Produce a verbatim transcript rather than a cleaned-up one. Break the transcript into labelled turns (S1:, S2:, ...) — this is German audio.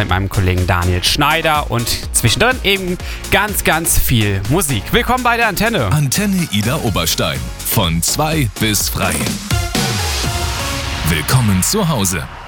S1: mit meinem Kollegen Daniel Schneider und zwischendrin eben ganz, ganz viel Musik. Willkommen bei der Antenne.
S2: Antenne Ida Oberstein. Von zwei bis frei. Willkommen zu Hause.